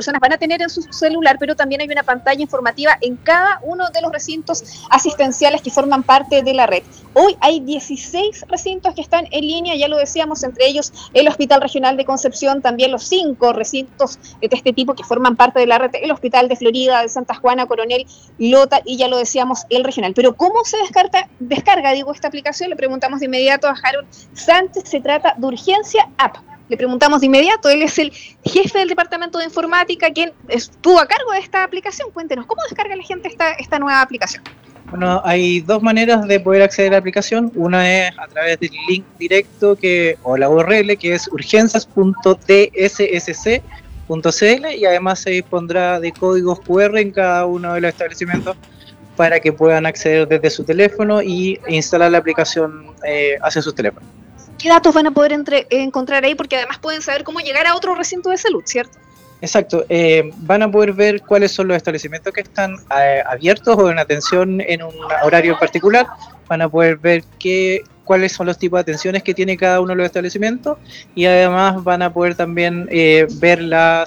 personas van a tener en su celular, pero también hay una pantalla informativa en cada uno de los recintos asistenciales que forman parte de la red. Hoy hay 16 recintos que están en línea, ya lo decíamos, entre ellos el Hospital Regional de Concepción, también los 5 recintos de este tipo que forman parte de la red, el Hospital de Florida, de Santa Juana, Coronel, Lota, y ya lo decíamos, el regional. Pero ¿cómo se descarga esta aplicación? Le preguntamos de inmediato a Harold Sánchez. Se trata de Urgencia App. Le preguntamos de inmediato, él es el jefe del departamento de informática, quien estuvo a cargo de esta aplicación. Cuéntenos, ¿cómo descarga la gente esta nueva aplicación? Bueno, hay dos maneras de poder acceder a la aplicación. Una es a través del link directo o la URL, que es urgencias.tssc.cl, y además se dispondrá de códigos QR en cada uno de los establecimientos para que puedan acceder desde su teléfono y instalar la aplicación hacia sus teléfonos. ¿Qué datos van a poder encontrar ahí? Porque además pueden saber cómo llegar a otro recinto de salud, ¿cierto? Exacto, van a poder ver cuáles son los establecimientos que están abiertos o en atención en un horario particular, van a poder ver cuáles son los tipos de atenciones que tiene cada uno de los establecimientos, y además van a poder también ver la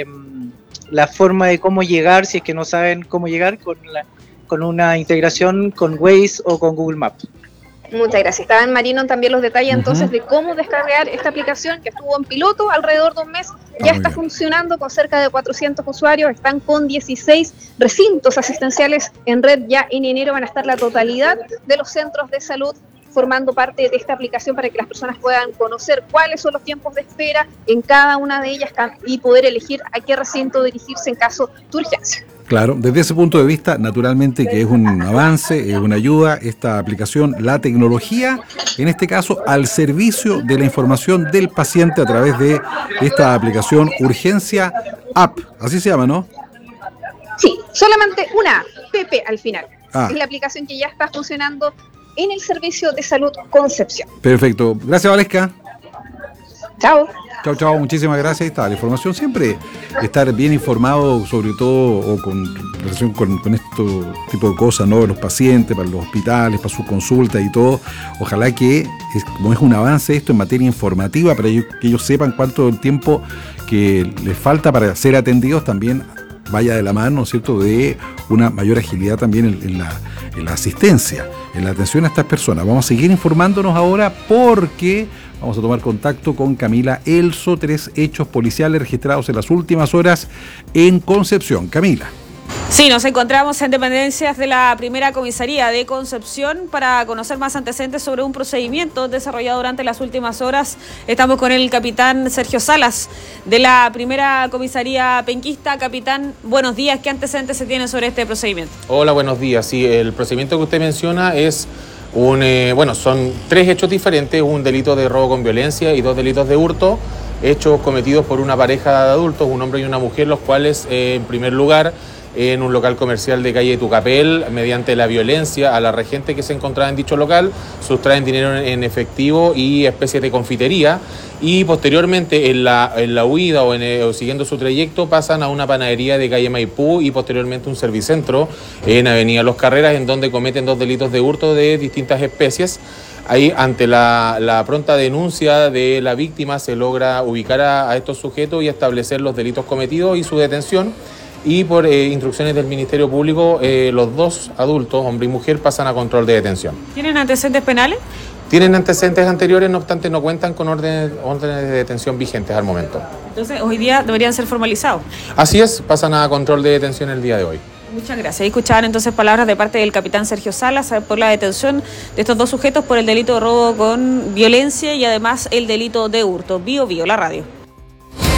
forma de cómo llegar, si es que no saben cómo llegar, con una integración con Waze o con Google Maps. Muchas gracias. Estaba en Marino también los detalles entonces de cómo descargar esta aplicación que estuvo en piloto alrededor de un mes. Ya está funcionando con cerca de 400 usuarios, están con 16 recintos asistenciales en red. Ya en enero van a estar la totalidad de los centros de salud formando parte de esta aplicación para que las personas puedan conocer cuáles son los tiempos de espera en cada una de ellas y poder elegir a qué recinto dirigirse en caso de urgencia. Claro, desde ese punto de vista, naturalmente que es un avance, es una ayuda, esta aplicación, la tecnología, en este caso, al servicio de la información del paciente a través de esta aplicación Urgencia App, así se llama, ¿no? Sí, solamente una PP al final. Es la aplicación que ya está funcionando en el Servicio de Salud Concepción. Perfecto, gracias Valesca. Chao. Chao, muchísimas gracias. Ahí está la información, siempre estar bien informado, sobre todo o con relación con este tipo de cosas, ¿no? Los pacientes, para los hospitales, para sus consultas y todo. Ojalá que, como es un avance esto en materia informativa, para que ellos sepan cuánto tiempo que les falta para ser atendidos, también vaya de la mano, ¿no es cierto?, de una mayor agilidad también en la asistencia, en la atención a estas personas. Vamos a seguir informándonos ahora porque vamos a tomar contacto con Camila Elso, 3 hechos policiales registrados en las últimas horas en Concepción. Camila. Sí, nos encontramos en dependencias de la primera comisaría de Concepción para conocer más antecedentes sobre un procedimiento desarrollado durante las últimas horas. Estamos con el capitán Sergio Salas de la primera comisaría penquista. Capitán, buenos días. ¿Qué antecedentes se tienen sobre este procedimiento? Hola, buenos días. Sí, el procedimiento que usted menciona es son 3 hechos diferentes, un delito de robo con violencia y 2 delitos de hurto, hechos cometidos por una pareja de adultos, un hombre y una mujer, los cuales, en primer lugar, en un local comercial de calle Tucapel, mediante la violencia a la regente que se encontraba en dicho local, sustraen dinero en efectivo y especies de confitería, y posteriormente en la huida o siguiendo su trayecto pasan a una panadería de calle Maipú y posteriormente un servicentro en avenida Los Carreras, en donde cometen 2 delitos de hurto de distintas especies. Ahí, ante la pronta denuncia de la víctima, se logra ubicar a estos sujetos y establecer los delitos cometidos y su detención. Y por instrucciones del Ministerio Público, los 2 adultos, hombre y mujer, pasan a control de detención. ¿Tienen antecedentes penales? Tienen antecedentes anteriores, no obstante no cuentan con órdenes de detención vigentes al momento. Entonces, hoy día deberían ser formalizados. Así es, pasan a control de detención el día de hoy. Muchas gracias. Ahí escuchaban entonces palabras de parte del capitán Sergio Salas por la detención de estos 2 sujetos por el delito de robo con violencia y además el delito de hurto. Bio, la radio.